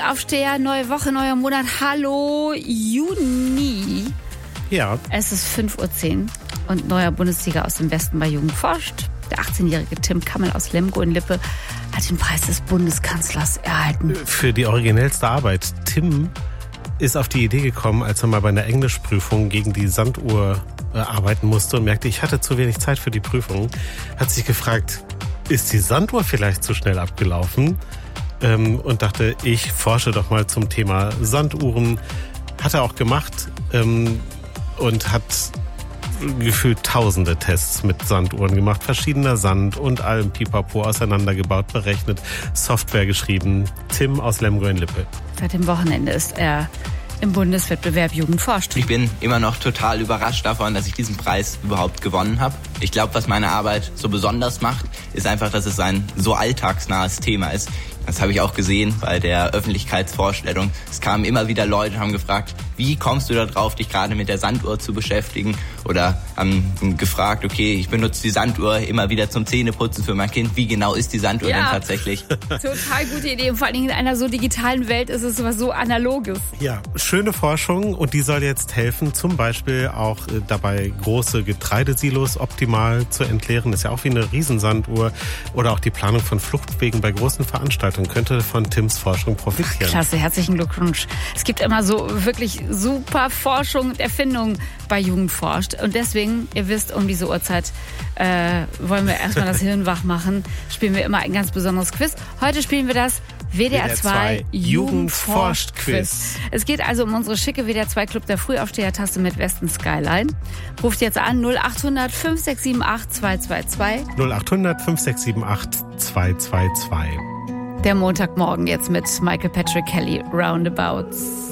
Frühaufsteher, neue Woche, neuer Monat. Hallo, Juni. Ja. Es ist 5:10 Uhr und neuer Bundessieger aus dem Westen bei Jugend forscht. Der 18-jährige Tim Kammel aus Lemgo in Lippe hat den Preis des Bundeskanzlers erhalten. Für die originellste Arbeit. Tim ist auf die Idee gekommen, als er mal bei einer Englischprüfung gegen die Sanduhr arbeiten musste und merkte, ich hatte zu wenig Zeit für die Prüfung. Hat sich gefragt, ist die Sanduhr vielleicht zu schnell abgelaufen? Und dachte, ich forsche doch mal zum Thema Sanduhren. Hat er auch gemacht und hat gefühlt tausende Tests mit Sanduhren gemacht, verschiedener Sand und allem Pipapo auseinandergebaut, berechnet, Software geschrieben. Tim aus Lemgo in Lippe. Seit dem Wochenende ist er im Bundeswettbewerb Jugend forscht. Ich bin immer noch total überrascht davon, dass ich diesen Preis überhaupt gewonnen habe. Ich glaube, was meine Arbeit so besonders macht, ist einfach, dass es ein so alltagsnahes Thema ist. Das habe ich auch gesehen bei der Öffentlichkeitsvorstellung. Es kamen immer wieder Leute und haben gefragt, wie kommst du da drauf, dich gerade mit der Sanduhr zu beschäftigen? Oder haben gefragt, okay, ich benutze die Sanduhr immer wieder zum Zähneputzen für mein Kind. Wie genau ist die Sanduhr denn tatsächlich? Total gute Idee. Und vor allen Dingen in einer so digitalen Welt ist es was so Analoges. Ja, schöne Forschung und die soll jetzt helfen, zum Beispiel auch dabei große Getreidesilos optimal zu entleeren. Das ist ja auch wie eine Riesensanduhr. Oder auch die Planung von Fluchtwegen bei großen Veranstaltungen könnte von Tims Forschung profitieren. Klasse, herzlichen Glückwunsch. Es gibt immer so wirklich super Forschung und Erfindungen bei Jugend forscht. Und deswegen, ihr wisst, um diese Uhrzeit wollen wir erstmal das Hirn wach machen. Spielen wir immer ein ganz besonderes Quiz. Heute spielen wir das WDR 2 Jugend forscht Quiz. Es geht also um unsere schicke WDR 2 Club der Frühaufsteher-Tasse mit Westen Skyline. Ruft jetzt an 0800 5678 222. 0800 5678 222. Der Montagmorgen jetzt mit Michael Patrick Kelly, Roundabouts.